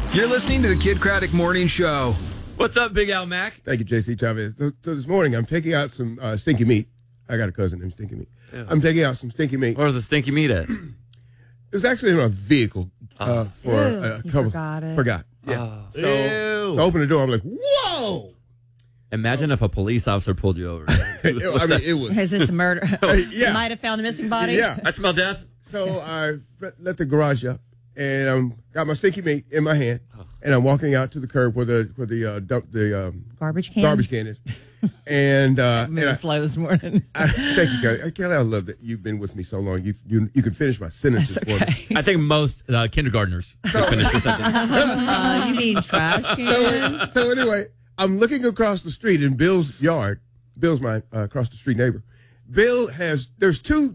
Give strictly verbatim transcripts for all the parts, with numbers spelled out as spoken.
You're listening to the Kid Craddock Morning Show. What's up, Big Al Mac? Thank you, J C Chavez. So, so this morning, I'm taking out some uh, stinky meat. I got a cousin named Stinky Meat. Ew. I'm taking out some stinky meat. Where's the stinky meat at? It's actually in a vehicle uh, for Ew. a, a You couple. forgot it. Forgot. Yeah. Oh. So, so I open the door. I'm like, whoa! Imagine if a police officer pulled you over. it, I mean, it was. Is this a murder? Yeah. Might have found a missing body. Yeah. I smell death. So I let the garage up, and I'm got my stinky meat in my hand, and I'm walking out to the curb where the where the uh, dump the um, Garbage can. garbage can is. And uh, I'm moving and I- slow this morning. I, thank you, Kelly. Kelly, I love that you've been with me so long. You you, you can finish my sentences That's for me. okay. I think most uh, kindergartners can finish this sentence. Uh, you mean trash can? So, so anyway, I'm looking across the street in Bill's yard. Bill's my uh, across the street neighbor. Bill has there's two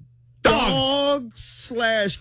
dogs slash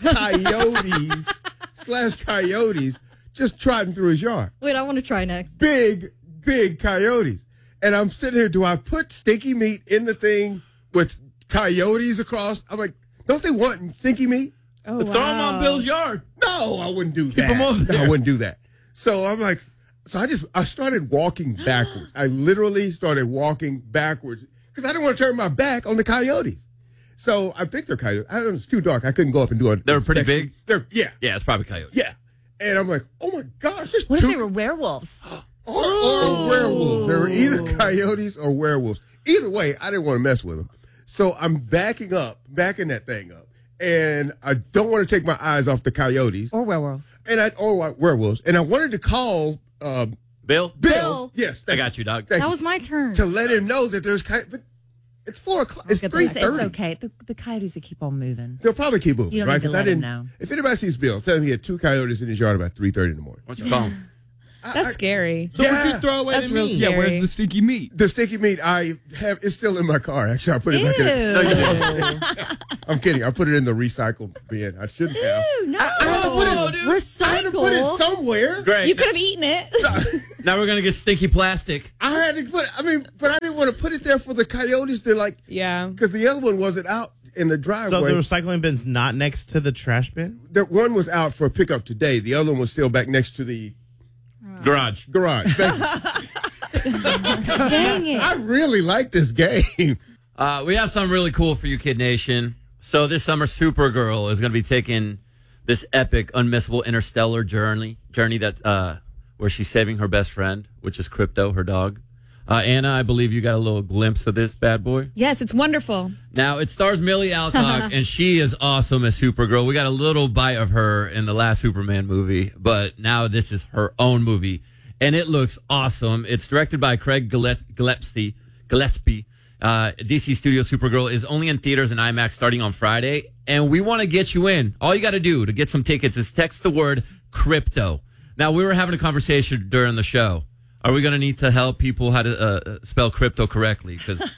coyotes slash coyotes just trotting through his yard. Wait, I want to try next. Big big coyotes, and I'm sitting here. Do I put stinky meat in the thing with coyotes across? I'm like, don't they want stinky meat? Oh, Throw them on Bill's yard. No, I wouldn't do that. them over No, there. I wouldn't do that. So I'm like, so I just, I started walking backwards. I literally started walking backwards because I didn't want to turn my back on the coyotes. So I think they're coyotes. I don't know, it's too dark. I couldn't go up and do it. They were pretty big? They're, yeah. Yeah, it's probably coyotes. Yeah. And I'm like, oh my gosh, there's What if two. they were werewolves? Or, or werewolves. They were either coyotes or werewolves. Either way, I didn't want to mess with them. So I'm backing up, backing that thing up. And I don't want to take my eyes off the coyotes. Or werewolves? And I, or werewolves. And I wanted to call um, Bill? Bill. Bill. Yes. I thank got you, dog. Thank That you. was my turn. To let him know that there's, coy- but it's four o'clock. It's get three this. It's thirty. okay. The, the coyotes will keep on moving. They'll probably keep moving, You don't right? need to Because I let him didn't know. If anybody sees Bill, tell him he had two coyotes in his yard about three thirty in the morning. What's your phone? That's scary. So Yeah. what you throw away That's to real me? scary. Yeah, where's the stinky meat? The sticky meat I have is still in my car. Actually, I put it back in. No, you didn't. I'm kidding. I put it in the recycle bin. I shouldn't have. Ew, no. I had to put it, Recycle. I had to put it somewhere. Great. You could have eaten it. Now we're going to get stinky plastic. I had to put. I mean, but I didn't want to put it there for the coyotes to like. Yeah. Because the other one wasn't out in the So driveway. the recycling bin's not next to the trash bin? the one was out for pickup today. The other one was still back next to the Garage. garage. Thank you. Dang it. I really like this game. Uh, we have something really cool for you, Kid Nation. So this summer, Supergirl is going to be taking this epic, unmissable interstellar journey, journey that uh, where she's saving her best friend, which is Crypto, her dog. Uh, Anna, I believe you got a little glimpse of this bad boy. Yes, it's wonderful. Now, it stars Millie Alcock, and she is awesome as Supergirl. We got a little bite of her in the last Superman movie, but now this is her own movie, and it looks awesome. It's directed by Craig Gillespie. Gillespie. Gillespie. Uh, D C Studio Supergirl is only in theaters and IMAX starting on Friday, and we want to get you in. All you got to do to get some tickets is text the word crypto. Now, we were having a conversation during the show. Are we going to need to help people how to uh, spell crypto correctly?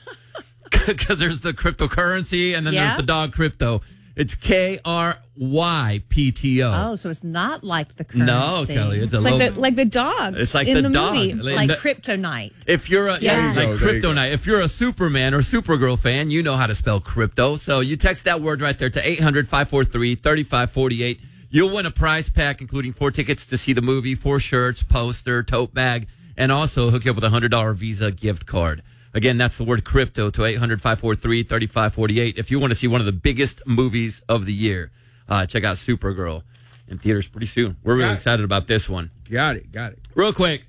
Because there's the cryptocurrency and then Yeah? there's the dog crypto. It's K R Y P T O. Oh, so it's not like the currency. No, Kelly, it's a Like logo. the like the dog. It's like in the the, dog. movie. Like the- kryptonite. If you're a yeah, Yeah. it's There like you go, there you go. Kryptonite. If you're a Superman or Supergirl fan, you know how to spell crypto. So you text that word right there to eight hundred, five four three, three five four eight. You'll win a prize pack including four tickets to see the movie, four shirts, poster, tote bag, and also hook you up with a one hundred dollars Visa gift card. Again, that's the word crypto to eight hundred, five four three, three five four eight. If you want to see one of the biggest movies of the year, uh, check out Supergirl in theaters pretty soon. We're really Got it. excited about this one. Got it. Got it. Real quick,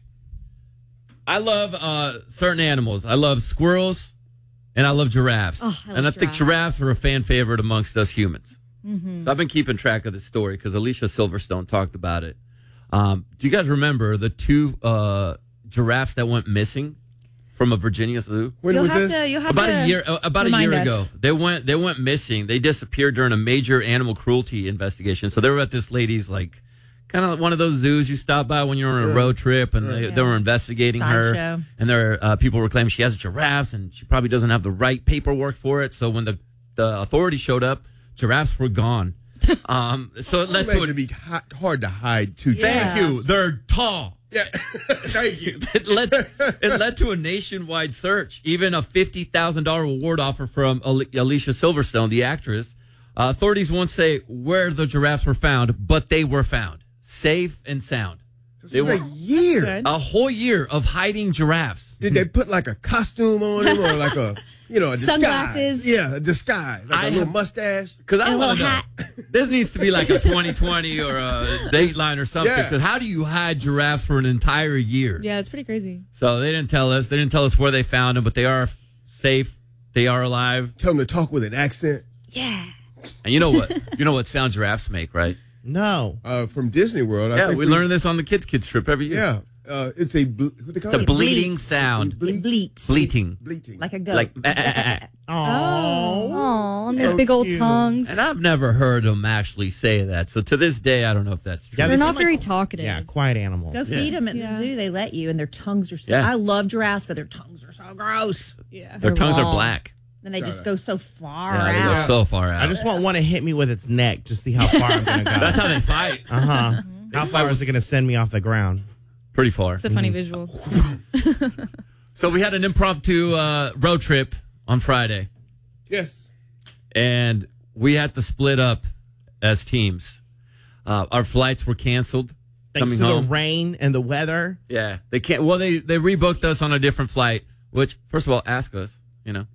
I love uh, certain animals. I love squirrels and I love giraffes. Oh, I love and I think giraffes. giraffes are a fan favorite amongst us humans. So I've been keeping track of this story because Alicia Silverstone talked about it. Um, do you guys remember the two uh, giraffes that went missing from a Virginia zoo? When You'll was have this? to. You'll have About to a year. Uh, about a remind year us. ago, they went. They went missing. They disappeared during a major animal cruelty investigation. So they were at this lady's like, kind of one of those zoos you stop by when you're on a road trip, and they, they were investigating her. Sideshow. And there, uh, people were claiming she has giraffes, and she probably doesn't have the right paperwork for it. So when the the authorities showed up, giraffes were gone. Um, so it led That to makes a, it be hot, hard to hide too. thank you. They're tall. Yeah. Thank you. It led it led to a nationwide search, even a fifty thousand dollar reward offer from Ali- Alicia Silverstone, the actress. Uh, authorities won't say where the giraffes were found, but they were found, safe and sound. They For were a year. Good. a whole year of hiding giraffes. Did they put like a costume on him or like a, you know, a disguise? Sunglasses. Yeah, a disguise. Like I a little have- mustache. Because I And a want to little know. hat. This needs to be like a twenty twenty or a Dateline or something. Yeah. Because how do you hide giraffes for an entire year? Yeah, it's pretty crazy. So they didn't tell us. They didn't tell us where they found them, but they are safe. They are alive. Tell him to talk with an accent. Yeah. And you know what? You know what sound giraffes make, right? No. Uh, from Disney World. I Yeah, think we learn this on the Kids Kids trip every year. Yeah. Uh, it's a, ble- what they call It's a it? bleating bleats. sound. Ble- It bleats. Bleating. Bleating. Like a goat. Like, eh, eh, eh, eh. Oh. Aw, and their So big old cute. tongues. And I've never heard them actually say that. So to this day, I don't know if that's true. Yeah, They're they not seem very like- talkative. Yeah, quiet animals. Go feed them at Yeah. the zoo. They let you, and their tongues are so. Yeah. I love giraffes, but their tongues are so gross. Yeah. Their They're tongues are long. black. Then they just go so far Yeah, they go out. so far out. I just want one to hit me with its neck, just see how far I'm going to go. That's how they fight. Uh huh. How far is it going to send me off the ground? Pretty far. It's a funny visual. So we had an impromptu uh, road trip on Friday, Yes. and we had to split up as teams. Uh, our flights were canceled. Thanks coming to home. the rain and the weather. Yeah, they can't. Well, they they rebooked us on a different flight. Which, first of all, ask us. You know.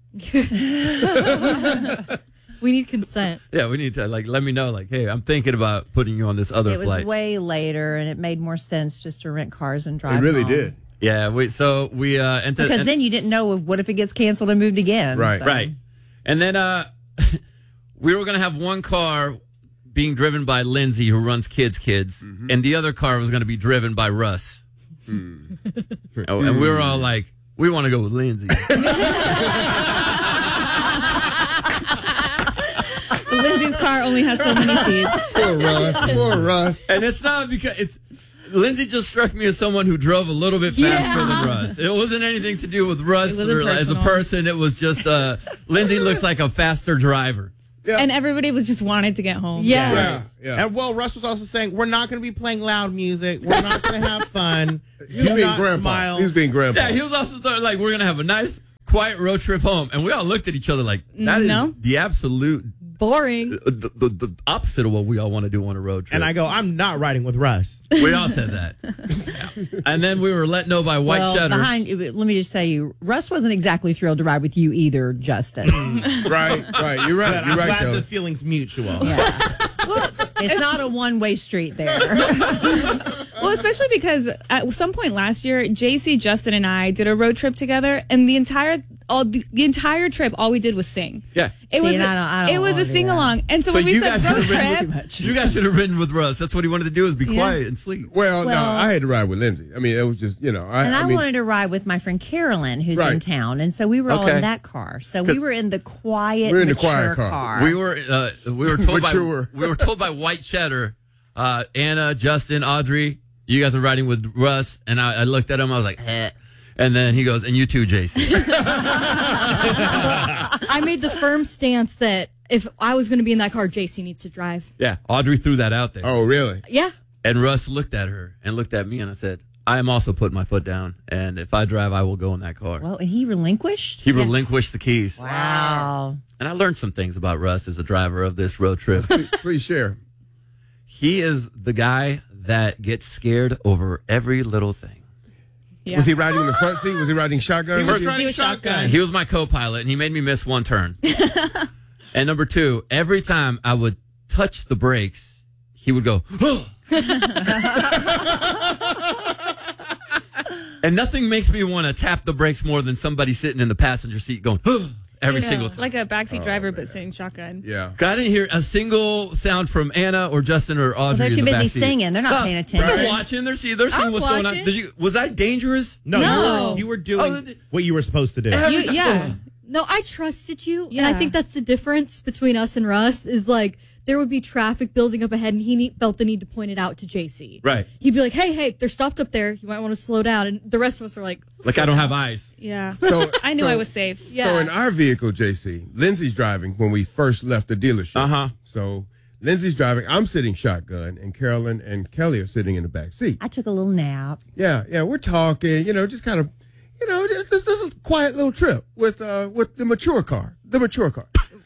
We need consent. Yeah, we need to like let me know. Like, hey, I'm thinking about putting you on this other It was flight. way later, and it made more sense just to rent cars and drive. It really home. did. yeah, we so we uh entered, Because then you didn't know if, what if it gets canceled and moved again. Right. So- right, and then uh we were gonna have one car being driven by Lindsay, who runs Kids Kids, and the other car was gonna be driven by Russ. Oh, and we were all like, we want to go with Lindsay. Lindsay's car only has so many seats. Poor Russ. Poor Russ. And it's not because it's Lindsay just struck me as someone who drove a little bit faster than Russ. It wasn't anything to do with Russ It or wasn't as a personal. person. It was just uh, Lindsay looks like a faster driver. Yeah. And everybody was just wanted to get home. Yes. Yeah. And well, Russ was also saying, we're not going to be playing loud music. We're not going to have fun. He was Do being not grandpa. smile. He was being grandpa. Yeah, he was also starting, like, we're going to have a nice, quiet road trip home. And we all looked at each other like, that is No. the absolute, Boring. uh, the, the, the opposite of what we all want to do on a road trip. And I go, I'm not riding with Russ. we all said that. Yeah. And then we were let know by White Well, Cheddar. behind, let me just tell you, Russ wasn't exactly thrilled to ride with you either, Justin. Right, right. You're right. But You're I'm right, glad Kelly. the feeling's mutual. It's not a one-way street there. Well, especially because at some point last year, J C, Justin, and I did a road trip together, and the entire all the, the entire trip, all we did was sing. Yeah. It See, was and a, I don't- I don't it was wanna a do sing along, and so, So when we you said guys road should have trip, ridden, you guys should have ridden with Russ. That's what he wanted to do is be quiet and sleep. Well, no, Well- I had to ride with Lindsay. I mean, it was just, you know. I, And I, I mean, wanted to ride with my friend Carolyn, who's Right. in town, and so we were all Okay. in that car. So we were in the quiet, We're in the mature quiet car. We were uh, we were told by Mature. we were told by White Cheddar, uh, Anna, Justin, Audrey, you guys are riding with Russ, and I, I looked at him. I was like, eh. And then he goes, and you too, Jason. I made the firm stance that if I was going to be in that car, J C needs to drive. Yeah, Audrey threw that out there, Oh, really? Yeah. and Russ looked at her and looked at me, and I said, I am also putting my foot down, and if I drive, I will go in that car. Well, and he relinquished. He relinquished the keys, Wow. and I learned some things about Russ as a driver of this road trip. Please share. He is the guy that gets scared over every little thing. yeah. Was he riding in the front seat? Was he riding shotgun? He with was you? riding was shotgun. shotgun. He was my co-pilot, and he made me miss one turn. And number two, every time I would touch the brakes, he would go, and nothing makes me want to tap the brakes more than somebody sitting in the passenger seat going, every I know, single time. like a backseat driver, but sitting shotgun. Yeah. I didn't hear a single sound from Anna or Justin or Audrey. they're in too the busy backseat. singing. They're not Oh, paying attention. They're watching. They're seeing. They're seeing was what's going on. watching. Did you? Was I dangerous? No, No. You, were, you were doing Oh, th- what you were supposed to do. Every You- time- yeah. No, I trusted you. And Yeah. I think that's the difference between us and Russ is like there would be traffic building up ahead and he need, felt the need to point it out to J C. Right. He'd be like, hey, hey, they're stopped up there. You might want to slow down. And the rest of us are like, Like I don't have eyes. Yeah. So I knew so- I was safe. yeah. So in our vehicle, J C, Lindsay's driving when we first left the dealership. Uh-huh. So Lindsay's driving. I'm sitting shotgun, and Carolyn and Kelly are sitting in the back seat. I took a little nap. Yeah, yeah, we're talking. You know, just kind of, you know, just, just, just a quiet little trip with uh with the mature car, the mature car.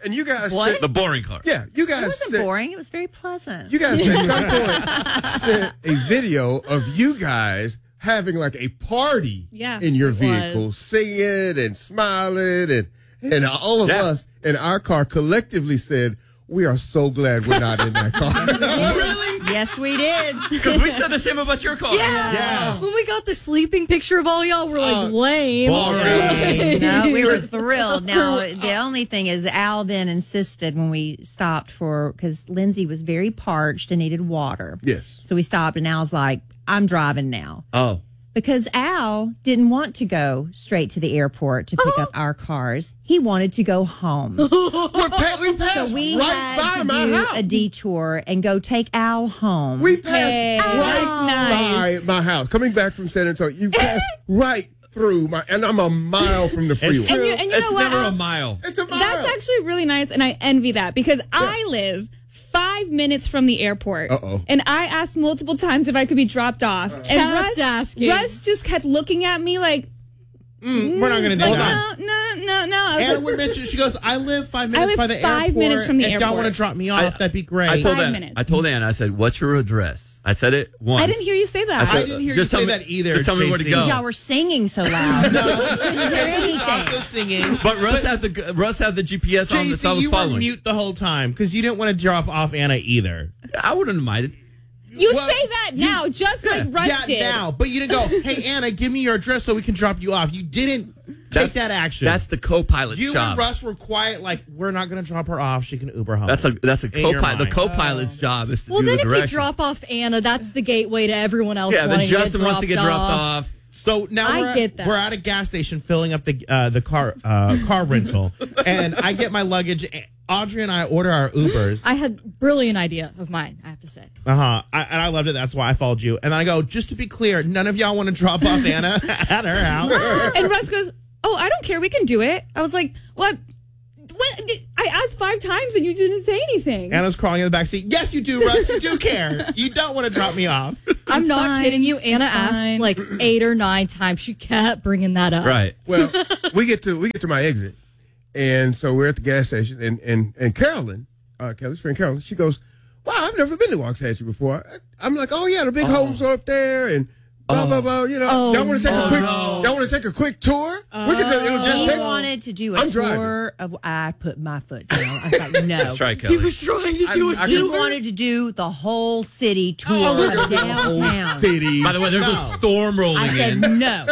And you guys What? sent, The boring car. yeah, you It guys wasn't sent, boring. It was very pleasant. you guys at some point sent a video of you guys having like a party Yeah. in your It vehicle, was. singing and smiling, and and all of Yeah. us in our car collectively said, "We are so glad we're not in that car." Really? Yes, we did. Because we said the same about your car. Yeah. When we got the sleeping picture of all y'all, we're like, Uh, lame. boring. No, we were thrilled. Now, the only thing is, Al then insisted when we stopped for, because Lindsay was very parched and needed water. Yes. So we stopped, and Al's like, I'm driving now. Oh. Because Al didn't want to go straight to the airport to pick up our cars. He wanted to go home. We're pa- we passed So we right had by to my do house. a detour and go take Al home. We passed Hey, right nice. by my house. Coming back from San Antonio, you passed right through my, and I'm a mile from the freeway. And you, and you It's know what? never a Al? mile. It's a mile. That's actually really nice, and I envy that because I live five minutes from the airport. Uh-oh. And I asked multiple times if I could be dropped off. And Kept Russ, asking. Russ just kept looking at me like, Mm, we're not going to do like that. no, no, no, no. I was Anna like, would mention, she goes, I live five minutes live by the five airport. minutes from the if y'all airport. want to drop me off, that'd be great. I told Five Anna. minutes. I told Anna. I said, "What's your address?" I said it once. I didn't hear you say that. said, I didn't hear just you tell say me- that either, Just tell me where to J C. go. Y'all were singing so loud. No, Couldn't hear she's also anything. singing. But Russ had the Russ had the G P S on, J so I C, was you were following. mute the whole time because you didn't want to drop off Anna either. I wouldn't have minded. You Well, say that now, just like Russ yeah, did. now, but you didn't go, hey, Anna, give me your address so we can drop you off. You didn't take That's- that action. That's the co-pilot's you job. and Russ were quiet, like, we're not going to drop her off. She can Uber home. That's a that's a In your co-pilot. The mind. co-pilot's job is to Well, do then the if you directions. drop off Anna, that's the gateway to everyone else yeah, then wanting Justin to get wants to get dropped off. So now I we're, get at, that. we're at a gas station filling up the uh, the car uh, car rental, and I get my luggage. Audrey and I order our Ubers. I had a brilliant idea of mine, I have to say. Uh huh. And I loved it. That's why I followed you. And then I go, just to be clear, none of y'all want to drop off Anna at her house. And Russ goes, "Oh, I don't care. We can do it." I was like, "What? What? I asked five times and you didn't say anything." Anna's crawling in the back seat. Yes, you do, Russ. You do care. You don't want to drop me off. I'm not fine. kidding you. Anna It's asked fine. like eight or nine times. She kept bringing that up. Right. Well, we get to we get to my exit, and so we're at the gas station, and and and Carolyn, uh, Kelly's friend Carolyn, she goes, "Wow, I've never been to Waxahachie before." I, I'm like, "Oh yeah, the big homes are up there, and blah blah blah." You know, Oh, y'all want to take no. a quick? Oh, no. Y'all want to take a quick tour? we can. Just, it'll just He take. wanted to do a I'm tour driving. of. I put my foot down. I was like, no. That's right, Kelly. He was trying to do I- a I He can- tour. wanted to do the whole city tour Oh, of look at the whole downtown. city. By the way, there's No. a storm rolling I said in. no.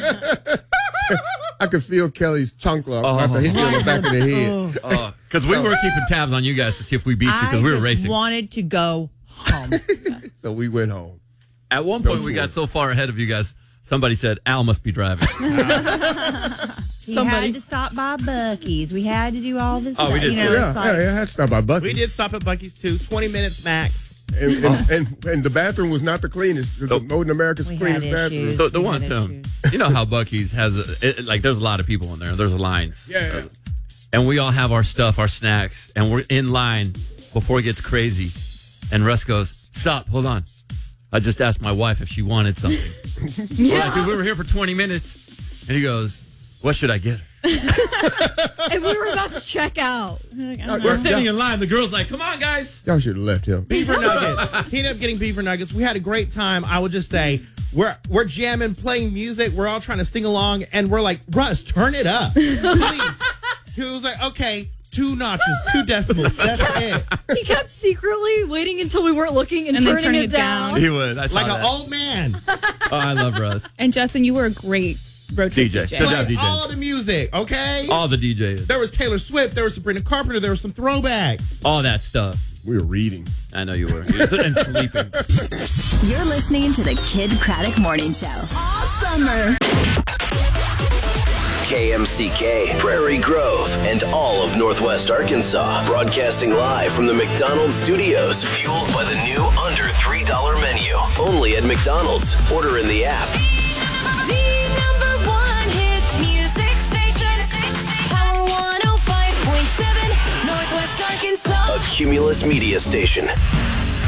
I could feel Kelly's chunkla Oh. after hitting me on the back of the head. Because we were keeping tabs on you guys to see if we beat you because I we were just racing. wanted to go home. So we went home. At one point, Don't we tour. got so far ahead of you guys. Somebody said Al must be driving. He Somebody- had to stop by Buc-ee's. We had to do all this. Oh, we stuff, did you know, too. Yeah, it's like- yeah, yeah, I had to stop by Bucky. We did stop at Buc-ee's too. twenty minutes max. And, and, and, and the bathroom was not the cleanest. The Nope. Northern America's We cleanest had bathroom. issues. the the We one, had Tim. issues. You know how Bucky's has a, it, like there's a lot of people in there. There's lines. Yeah. And we all have our stuff, our snacks, and we're in line before it gets crazy. And Russ goes, "Stop, hold on. I just asked my wife if she wanted something." We're like, "Dude, we were here for twenty minutes." And he goes, "What should I get her?" And we were about to check out. Like, I don't We're know. standing in line. The girl's like, "Come on, guys." Y'all should have left him. Beaver nuggets. He ended up getting beaver nuggets. We had a great time. I would just say we're we're jamming, playing music. We're all trying to sing along, and we're like, Russ, turn it up, please. He was like, okay, two notches, two decimals. That's it. He kept secretly waiting until we weren't looking and, And then turning, turning it it down. down. He would. I saw Like that. an old man. Oh, I love Russ. And Justin, you were a great road trip D J. D J. Good job, Play D J. all the music, okay? All the D Js. There was Taylor Swift. There was Sabrina Carpenter. There was some throwbacks. All that stuff. We were reading. I know you were. And sleeping. You're listening to the Kid Craddock Morning Show. All summer. K M C K, Prairie Grove, and all of Northwest Arkansas. Broadcasting live from the McDonald's studios. Fueled by the new under three dollar menu. Only at McDonald's. Order in the app. The number one hit music station. Power one oh five point seven, Northwest Arkansas. A Cumulus Media Station.